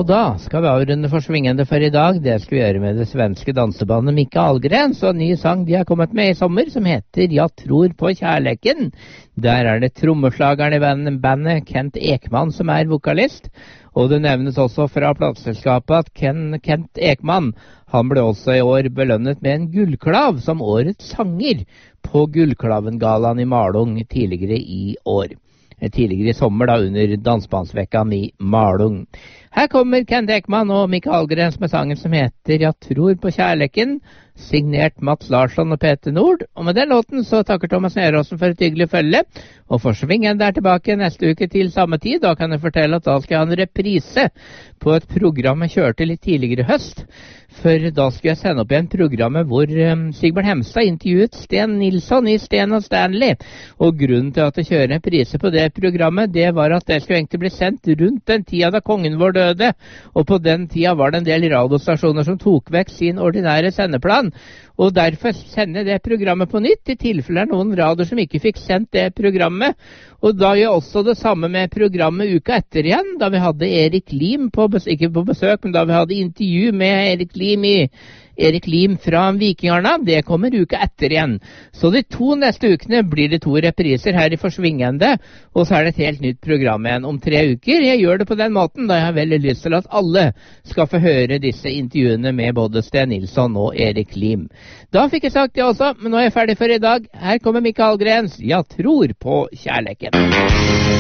Og da skal vi avrunde for svingende for i dag. Det skal vi gjøre med det svenske dansebandet Micke Ahlgren. Så en ny sang de har kommet med i sommer som heter «Jeg tror på kjærleken». Der er det trommeslageren i bandet Kent Ekman som er vokalist. Og det nevnes også fra plateselskapet at Kent Ekman, han ble også i år belønnet med en gullklav som årets sanger på Gullklavengallaen i Malung tidligere i år. Tidligere i sommer da under Dansbandsvekkan i Malung. Her kommer Kent Ekman og Micke Ahlgren med sangen som heter «Jeg tror på kjærleken», signert Mats Larsson og Peter Nord. Og med den låten så takker Thomas Neråsen for et hyggelig følge. Og for svingende er tilbake neste uke til samme tid. Da kan jeg fortelle at da skal jeg ha en reprise på et program jeg kjørte litt tidligere i høst. For da skulle jeg sende opp igjen programmet hvor Sigbjørn Hemstad intervjuet Sten Nilsson i Sten og Stanley. Og grunnen til at jeg kjører en prise på det programmet, det var at det skulle egentlig bli sendt rundt den tida da kongen vår døde. Og på den tida var det en del radiostasjoner som tok vekk sin ordinære sendeplan. Og derfor sender det programmet på nytt, i tilfelle er noen radioer som ikke fikk sendt det programmet. Og da gjør jeg også det samme med programmet uka etter igjen, da vi hadde Erik Lim ikke på besøk, men da vi hadde intervju med Erik Lim fra Vikingarna. Det kommer uka etter igjen. Så de 2 neste ukene blir det 2 repriser her i Forsvingende, og så er det et helt nytt program igjen om 3 uker. Jeg gjør det på den måten, da jeg har veldig lyst til at alle skal få høre disse intervjuene med både Sten Nilsson og Erik Lim. Da fikk jeg sagt det også, men nå er jeg ferdig for i dag. Her kommer Micke Ahlgrens «Jeg tror på kjærleken».